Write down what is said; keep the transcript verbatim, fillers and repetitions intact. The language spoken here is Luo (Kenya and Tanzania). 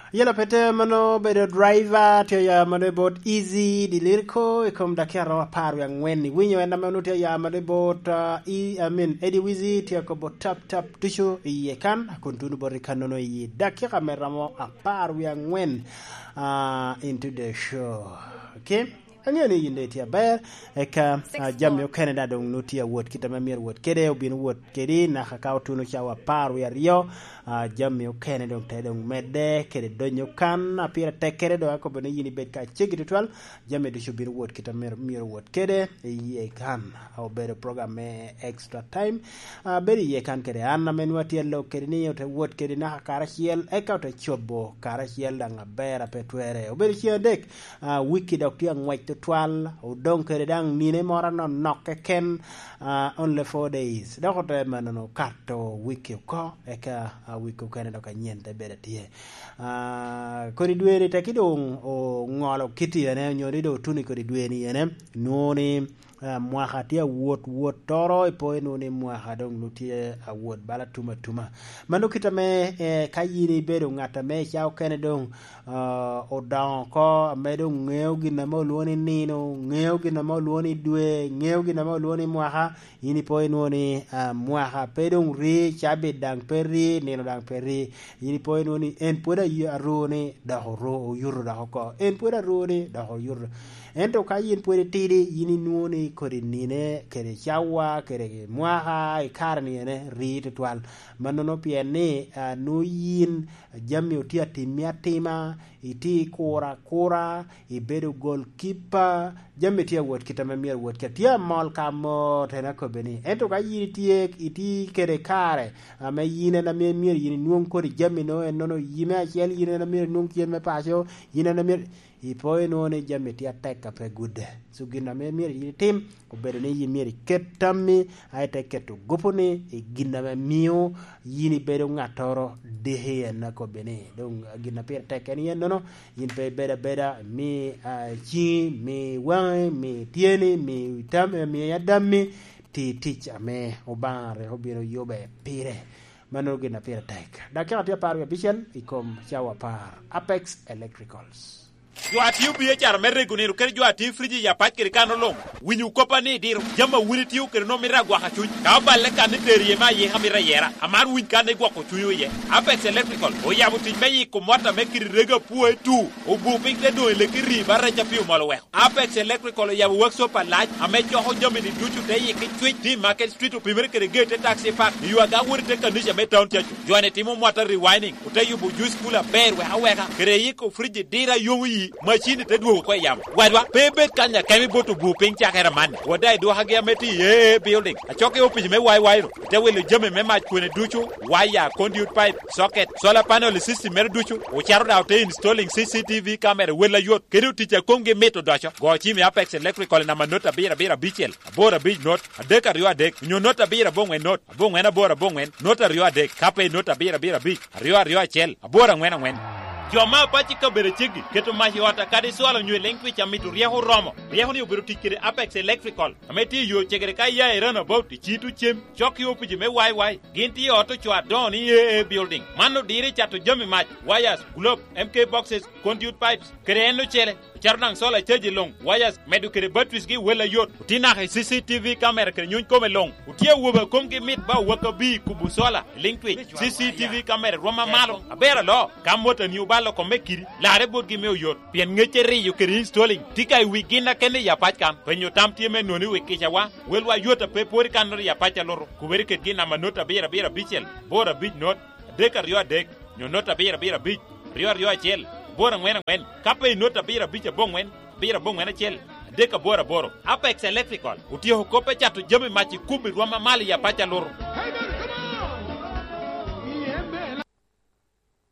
Yela pete mano bedo driver to ya mano bot easy dilirko ikom dakero paru yang weni winyo enda mano to ya mano bot uh, I, I mean Eddie Wizzy to ko bot tap tap tisho iye kan kuntunu borikano no iye dakika meramo a paru yang wen uh, into the show. Okay? Angani yinde tia ber eka uh, jamyo Canada dong nutia wot kita mamir wot kede ubin wot kede na kakao tunu chawa paru ya rio uh, jamyo Canada dong te dong mede kede donyo kan apira tekere do ako bene yini bet ka chegi tutual jamyo disho bin wot kita mir mir wot kede ye kan au bere program extra time uh, bere ye kan kede anna men wati lo kede ni te wot kede na kara hiel eka te chobo kara hiel danga bera petwere ubere chia dek uh, wiki doktia ngwait twal o don kere dang nine mora no nokke ken uh, only four days da ko te manano kato wiki ko eka uh, wiki ko ne ka nyente bere tie uh, ko di duere ta kidong o ngolo kiti ene nyori do tuni ko di dueni ene noni Uh, mwaha tia wot wot toro ipo eno ni mwaha dong nutie uh, wot bala tuma tuma manu kita me eh, kayini bedo ngata me chao kene dong uh, o daon ko me dong ngeo gina mo luoni nino ngeo gina mo luoni dwe ngeo gina mo luoni mwaha ini po eno ni uh, mwaha pedong ri chabe dang peri nino dang peri ini po eno ni en pueda yu arone da horo yuru da hoko en pueda rone da ho yuru ento kayin puede tidi yini nuoni kore nine kere chawa kere mwaha ikarni ene rit twal manono piene uh, no yin jammi utia timia tima iti kora kora ibedo goalkeeper jammi tia wot kitama mier wot katia mol kamo tena ko beni ento kayin tie iti kere kare ame yine na mier mier yini nuon kore jammi no enono yime achel yine na mier nuon kieme pasio yine na mier ipo eno ne jammi tia teka pe gude sugina me mier yini tim obedo ne yimiri ketami ayte ketu gopone e ginna me mio yini bedo ngatoro dehe na ko bene donc ginna per teken yen no yin pe beda beda mi chi mi wan mi tieni mi tam mi yadami ti ticha me obare obiro yobe pire mano ginna per tek da kya tia par bichen ikom chawa par Apex Electricals yo atiu biye char merre gunero ker jo atiu friji ya pat ker kano long winyu kopani dir jama wuri tiu ker no mira gwa ha chuj ka balle kan terie ma ye hamira yera amar win kan gwa ko chuyo ye Apex Electrical o ya buti meyi ko mota me kir rega puo tu o bu pik de do le kiri barra cha piu malo we Apex Electrical ya workshop alaj ame jo ho jami ni duchu de ye ki chuj di market street o pimer ker gate taxi park yu aga wuri te kan je me town cha jo ane timo mota rewinding o te yu bu juice kula ber we aweka kere yi ko friji dira yo yi machine te duo ko yam wadwa pebe kanya kemi boto bu ping chakera man wadai do hage meti ye building a choke opi me wai wai te wele jame me ma ko ne duchu wire conduit pipe socket solar panel system mer duchu o charo da te installing C C T V camera wela yot kedu ticha konge meto dacha go chi me Apex Electrical na manota bira bira bichel bora big note adeka rio adek nyo nota bira bongwe note bongwe na bora bongwe nota rio adek kape nota bira bira big rio rio chel bora ngwena ngwen Joma pachi ka bere chigi keto mahi wata kadi swalo nywe lengwi cha mitu riyahu romo riyahu ni ubiru tikiri Apex Electrical ameti yo chegere ka ya erano about chitu chem choki opiji me wai wai ginti oto chwa don ye building mano diri chato jami match wires globe M K boxes conduit pipes kere eno chele charnang sola cheji long wires medu kere batwis gi wela yot utina ha C C T V camera kere nyun kome long utie woba komgi mit ba waka bi kubu sola linkwi C C T V camera roma malo abera lo kamota ni balo ko mekiri la rebo gi me yot pien ngecheri yo keri installing tikai wigina kene ya patkan penyo tamti me noni wikisha wa welwa yota pe pori kanor ya pacha loro kuberi ke gina manota bira bira bichel bora big note deka rio dek nyo nota bira bira big rio rio chel bora ngwen ngwen kape nota bira bicha bongwen bira bongwen chel deka bora boro Apex Electrical utio kope chatu jami machi kubi roma mali ya pacha loro